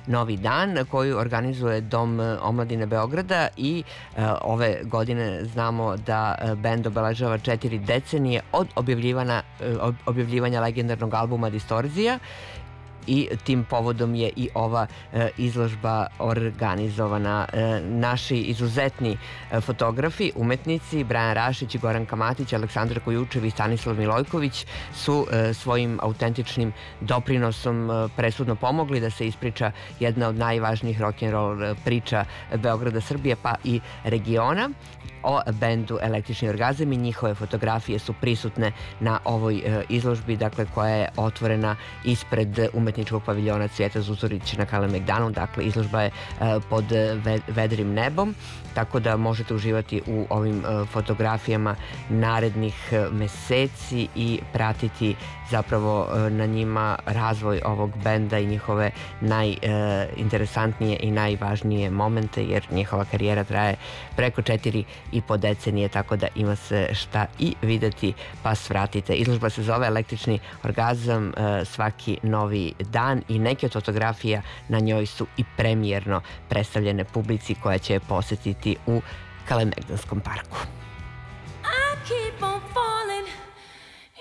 Novi dan koju organizuje Dom omladine Beograda i ove godine znamo da bend obeležava 4 decenije od objavljivanja legendarnog albuma Distorzija i tim povodom je i ova izložba organizovana. Naši izuzetni fotografi, umetnici Brajan Rašić, Goran Kamatić, Aleksandra Kojučev i Stanislav Milojković su svojim autentičnim doprinosom presudno pomogli da se ispriča jedna od najvažnijih rock'n'roll priča Beograda, Srbije pa i regiona. O bendu Električni orgazam i njihove fotografije su prisutne na ovoj izložbi, dakle koja je otvorena ispred umetničkog paviljona Cvijeta Zuzorić na Kalemegdanu. Dakle, izložba je pod vedrim nebom, tako da možete uživati u ovim fotografijama narednih meseci i pratiti zapravo na njima razvoj ovog benda i njihove najinteresantnije i najvažnije momente, jer njihova karijera traje preko 4,5 decenije, tako da ima se šta i videti, pa svratite. Izložba se zove Električni orgazam svaki novi dan i neke od fotografija na njoj su i premijerno predstavljene publici koja će je posetiti u Kalemegdanskom parku.